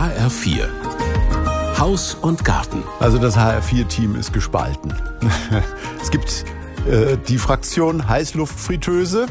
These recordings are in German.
HR4 Haus und Garten. Also das HR4-Team ist gespalten. Es gibt die Fraktion Heißluftfritteuse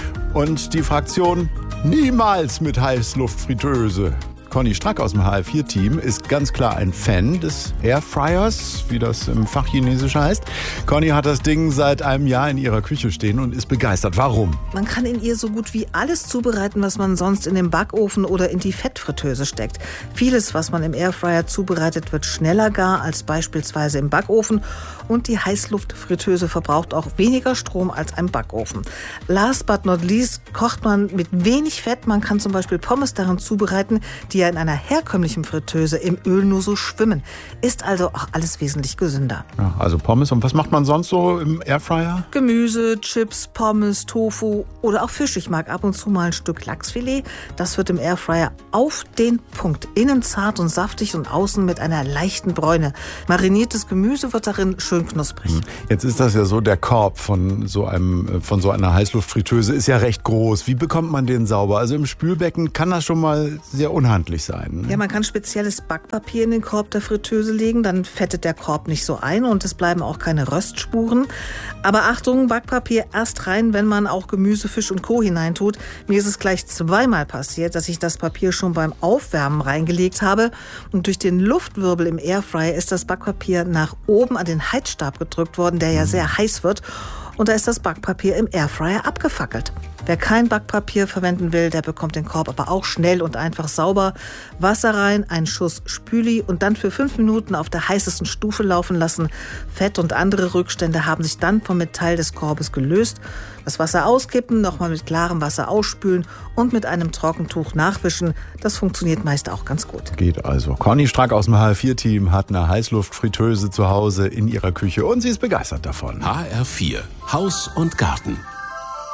und die Fraktion niemals mit Heißluftfritteuse. Conny Strack aus dem HR4-Team ist ganz klar ein Fan des Airfryers, wie das im Fachchinesisch heißt. Conny hat das Ding seit einem Jahr in ihrer Küche stehen und ist begeistert. Warum? Man kann in ihr so gut wie alles zubereiten, was man sonst in den Backofen oder in die Fettfritteuse steckt. Vieles, was man im Airfryer zubereitet, wird schneller gar als beispielsweise im Backofen. Und die Heißluftfritteuse verbraucht auch weniger Strom als ein Backofen. Last but not least kocht man mit wenig Fett. Man kann zum Beispiel Pommes darin zubereiten, die ja in einer herkömmlichen Fritteuse im Öl nur so schwimmen. Ist also auch alles wesentlich gesünder. Ja, also Pommes. Und was macht man sonst so im Airfryer? Gemüse, Chips, Pommes, Tofu oder auch Fisch. Ich mag ab und zu mal ein Stück Lachsfilet. Das wird im Airfryer auf den Punkt. Innen zart und saftig und außen mit einer leichten Bräune. Mariniertes Gemüse wird darin schön knusprig. Jetzt ist das ja so, der Korb von so einer Heißluftfritteuse ist ja recht groß. Wie bekommt man den sauber? Also im Spülbecken kann das schon mal sehr unhandlich sein. Ne? Ja, man kann spezielles Backpapier in den Korb der Fritteuse legen, dann fettet der Korb nicht so ein und es bleiben auch keine Röstspuren. Aber Achtung, Backpapier erst rein, wenn man auch Gemüse, Fisch und Co. hineintut. Mir ist es gleich zweimal passiert, dass ich das Papier schon beim Aufwärmen reingelegt habe und durch den Luftwirbel im Airfryer ist das Backpapier nach oben an den Heizstab gedrückt worden, der ja sehr heiß wird. Und da ist das Backpapier im Airfryer abgefackelt. Wer kein Backpapier verwenden will, der bekommt den Korb aber auch schnell und einfach sauber. Wasser rein, einen Schuss Spüli und dann für 5 Minuten auf der heißesten Stufe laufen lassen. Fett und andere Rückstände haben sich dann vom Metall des Korbes gelöst. Das Wasser auskippen, nochmal mit klarem Wasser ausspülen und mit einem Trockentuch nachwischen. Das funktioniert meist auch ganz gut. Geht also. Conny Strack aus dem HR4-Team hat eine Heißluftfritteuse zu Hause in ihrer Küche und sie ist begeistert davon. HR4 Haus und Garten.